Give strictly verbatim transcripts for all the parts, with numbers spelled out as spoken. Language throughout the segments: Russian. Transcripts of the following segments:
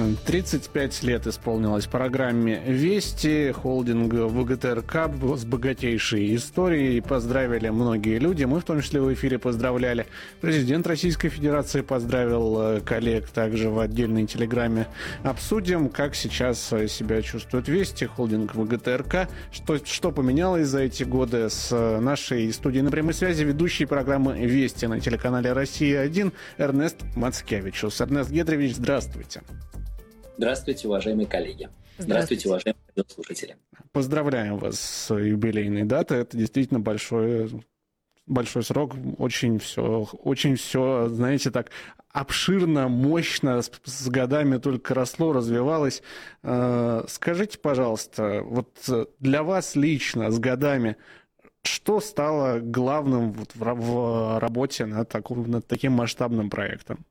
тридцать пять лет исполнилось программе «Вести», холдинга ВГТРК с богатейшей историей. Поздравили многие люди. Мы в том числе в эфире поздравляли. Президент Российской Федерации поздравил коллег также в отдельной телеграмме. Обсудим, как сейчас себя чувствует «Вести», холдинг ВГТРК. Что, что поменялось за эти годы с нашей студией на прямой связи ведущий программы «Вести» на телеканале «Россия-один» Эрнест Мацкевичус. Эрнест Гедревич, здравствуйте. Здравствуйте, уважаемые коллеги. Здравствуйте, Здравствуйте уважаемые слушатели. Поздравляем вас с юбилейной датой. Это действительно большой, большой срок. Очень все, очень все, знаете, так обширно, мощно, с, с годами только росло, развивалось. Скажите, пожалуйста, вот для вас лично с годами что стало главным вот в, в работе над, таким, над таким масштабным проектом?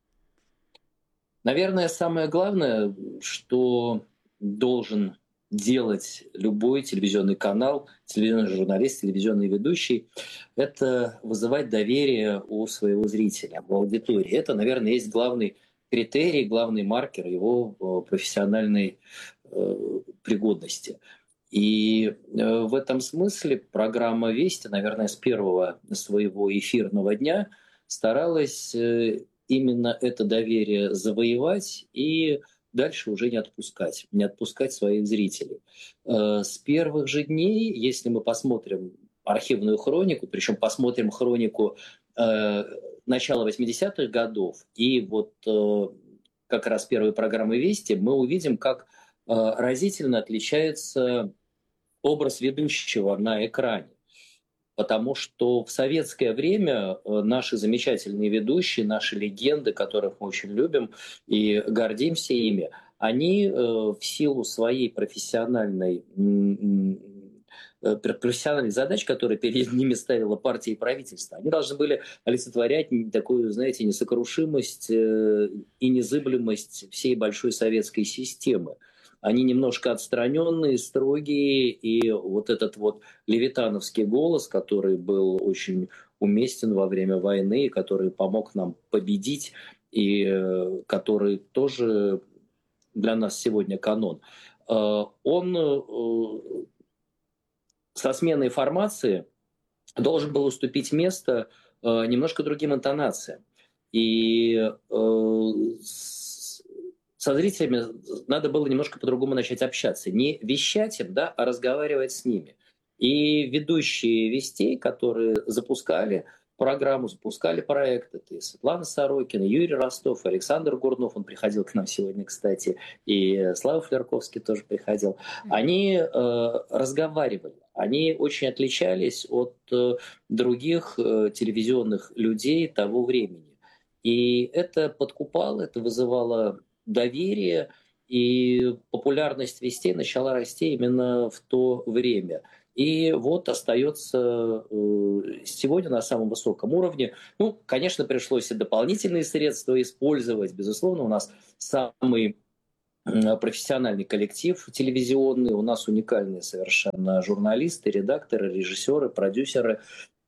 Наверное, самое главное, что должен делать любой телевизионный канал, телевизионный журналист, телевизионный ведущий, это вызывать доверие у своего зрителя, у аудитории. Это, наверное, есть главный критерий, главный маркер его профессиональной э, пригодности. И в этом смысле программа «Вести», наверное, с первого своего эфирного дня старалась именно это доверие завоевать и дальше уже не отпускать, не отпускать своих зрителей. С первых же дней, если мы посмотрим архивную хронику, причем посмотрим хронику начала восьмидесятых годов и вот как раз первой программы «Вести», мы увидим, как разительно отличается образ ведущего на экране. Потому что в советское время наши замечательные ведущие, наши легенды, которых мы очень любим и гордимся ими, они в силу своей профессиональной, профессиональных задач, которые перед ними ставила партия и правительство, они должны были олицетворять такую, знаете, несокрушимость и незыблемость всей большой советской системы. Они немножко отстраненные, строгие, и вот этот вот левитановский голос, который был очень уместен во время войны, который помог нам победить, и который тоже для нас сегодня канон, он со сменой формации должен был уступить место немножко другим интонациям. И со зрителями надо было немножко по-другому начать общаться. Не вещать им, да, а разговаривать с ними. И ведущие «Вестей», которые запускали программу, запускали проект, это и Светлана Сорокина, Юрий Ростов, Александр Гурнов, он приходил к нам сегодня, кстати, и Слава Флерковский тоже приходил, они э, разговаривали. Они очень отличались от э, других э, телевизионных людей того времени. И это подкупало, это вызывало доверие, и популярность «Вестей» начала расти именно в то время. И вот остается сегодня на самом высоком уровне. Ну, конечно, пришлось и дополнительные средства использовать. Безусловно, у нас самый профессиональный коллектив телевизионный, у нас уникальные совершенно журналисты, редакторы, режиссеры, продюсеры.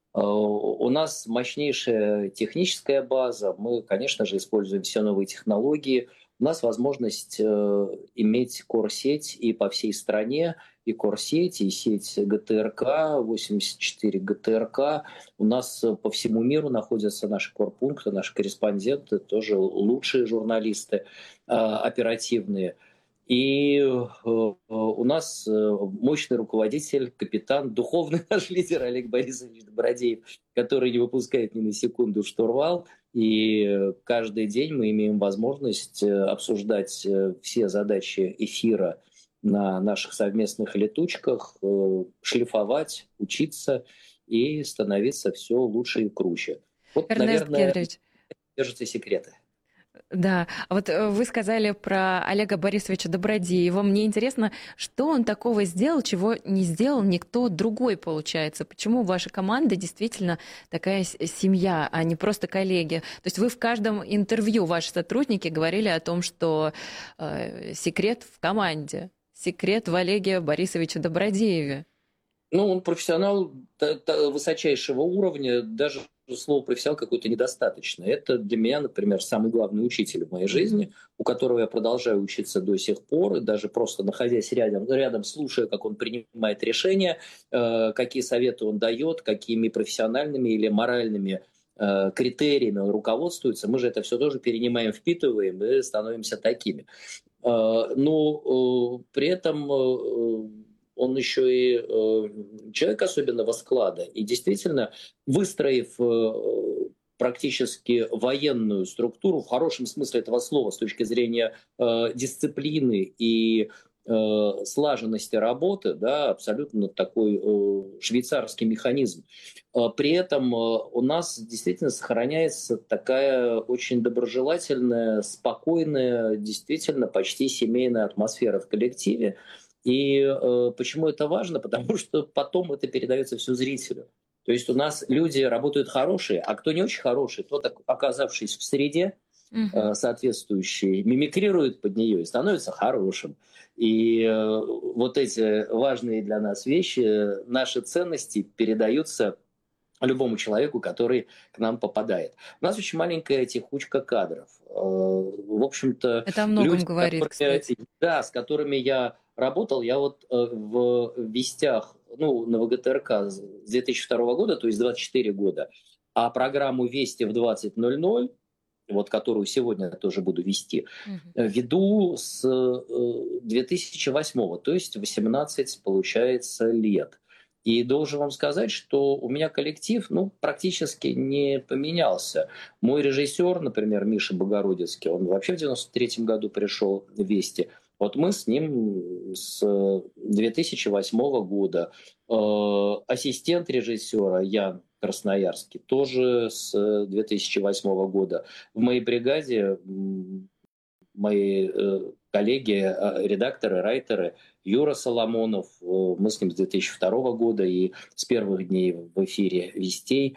У нас мощнейшая техническая база. Мы, конечно же, используем все новые технологии. У нас возможность э, иметь корсеть и по всей стране, и корсеть, и сеть ГТРК, восемьдесят четыре ГТРК. У нас по всему миру находятся наши корпункты, наши корреспонденты, тоже лучшие журналисты, э, оперативные. И э, у нас мощный руководитель, капитан, духовный наш лидер Олег Борисович Добродеев, который не выпускает ни на секунду штурвал. И каждый день мы имеем возможность обсуждать все задачи эфира на наших совместных летучках, шлифовать, учиться и становиться все лучше и круче. Вот, Эрнест наверное, Гедревич. держатся секреты. Да, а вот вы сказали про Олега Борисовича Добродеева. Мне интересно, что он такого сделал, чего не сделал никто другой, получается? Почему ваша команда действительно такая семья, а не просто коллеги? То есть вы в каждом интервью, ваши сотрудники, говорили о том, что э, секрет в команде, секрет в Олеге Борисовиче Добродееве. Ну, он профессионал высочайшего уровня, даже слово профессионал какое-то недостаточно. Это для меня, например, самый главный учитель в моей жизни, у которого я продолжаю учиться до сих пор, и даже просто находясь рядом, рядом слушая, как он принимает решения, э, какие советы он дает, какими профессиональными или моральными э, критериями он руководствуется, мы же это все тоже перенимаем, впитываем и становимся такими. Э, но э, при этом... Э, он еще и э, человек особенного склада. И действительно, выстроив э, практически военную структуру, в хорошем смысле этого слова, с точки зрения э, дисциплины и э, слаженности работы, да, абсолютно такой э, швейцарский механизм. Э, при этом э, у нас действительно сохраняется такая очень доброжелательная, спокойная, действительно почти семейная атмосфера в коллективе. И э, почему это важно? Потому что потом это передается все зрителю. То есть у нас люди работают хорошие, а кто не очень хороший, тот, оказавшись в среде э, соответствующей, мимикрирует под нее и становится хорошим. И э, вот эти важные для нас вещи, наши ценности передаются любому человеку, который к нам попадает. У нас очень маленькая текучка кадров. Э, в общем-то, это о многом люди, говорит, которые, кстати. Да, с которыми я работал, я вот э, в Вестях, ну, на ВГТРК с две тысячи второго года, то есть двадцать четыре года, а программу «Вести» в двадцать ноль ноль, вот которую сегодня тоже буду вести, угу. веду с э, две тысячи восьмого, то есть восемнадцать, получается, лет. И должен вам сказать, что у меня коллектив ну, практически не поменялся. Мой режиссер, например, Миша Богородицкий, он вообще в девяносто третьем году пришел в «Вести». Вот мы с ним с две тысячи восьмого года. Ассистент режиссера Ян Красноярский тоже с две тысячи восьмого года. В моей бригаде мои коллеги, редакторы, райтеры, Юра Соломонов, мы с ним с две тысячи второго года и с первых дней в эфире «Вестей».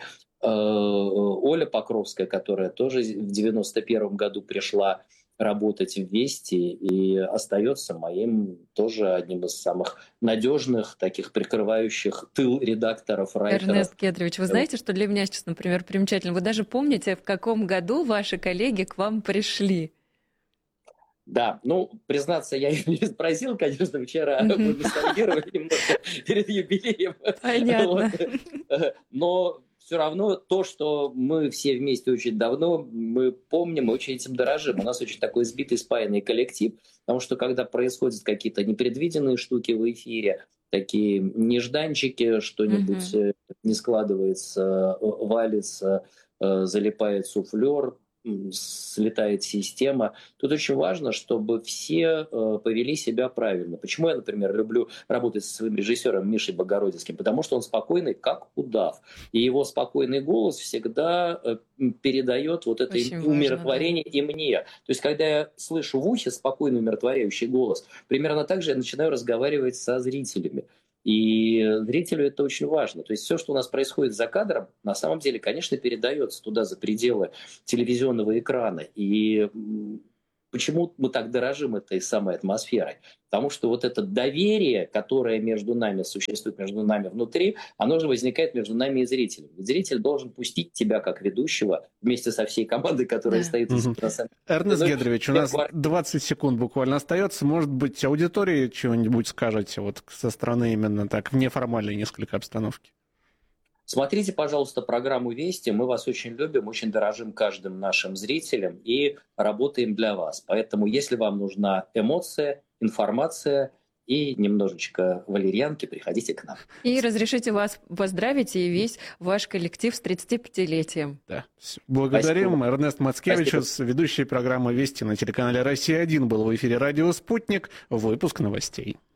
Оля Покровская, которая тоже в девяносто первом году пришла работать в «Вести» и остается моим тоже одним из самых надежных, таких прикрывающих тыл редакторов, райтеров. Эрнест Гедрович, вы знаете, что для меня сейчас, например, примечательно? Вы даже помните, в каком году ваши коллеги к вам пришли? Да, ну, признаться, я их не спросил, конечно, вчера мы ностальгировали немножко перед юбилеем. Понятно. Вот. Но все равно то, что мы все вместе очень давно, мы помним, мы очень этим дорожим. У нас очень такой сбитый, спаянный коллектив, потому что когда происходят какие-то непредвиденные штуки в эфире, такие нежданчики, что-нибудь uh-huh. не складывается, валится, залипает суфлер, слетает система. Тут очень важно, чтобы все э, повели себя правильно. Почему я, например, люблю работать со своим режиссером Мишей Богородицким? Потому что он спокойный, как удав. И его спокойный голос всегда э, передает вот это очень умиротворение важно, да. и мне. То есть, когда я слышу в ухе спокойный, умиротворяющий голос, примерно так же я начинаю разговаривать со зрителями. И зрителю это очень важно. То есть все, что у нас происходит за кадром, на самом деле, конечно, передается туда, за пределы телевизионного экрана. И почему мы так дорожим этой самой атмосферой? Потому что вот это доверие, которое между нами существует, между нами внутри, оно же возникает между нами и зрителем. Ведь зритель должен пустить тебя как ведущего вместе со всей командой, которая да. стоит... Угу. Эрнест Гедрович, у нас двадцать секунд буквально остается. Может быть, аудитории чего-нибудь скажете вот со стороны именно так, в неформальной несколько обстановки? Смотрите, пожалуйста, программу «Вести». Мы вас очень любим, очень дорожим каждым нашим зрителем и работаем для вас. Поэтому, если вам нужна эмоция, информация и немножечко валерьянки, приходите к нам. И разрешите вас поздравить и весь ваш коллектив с тридцатипятилетием. Да. Благодарим. Спасибо. Эрнест Мацкевичус, ведущий программы «Вести» на телеканале «Россия один», был в эфире «Радио Спутник». Выпуск новостей.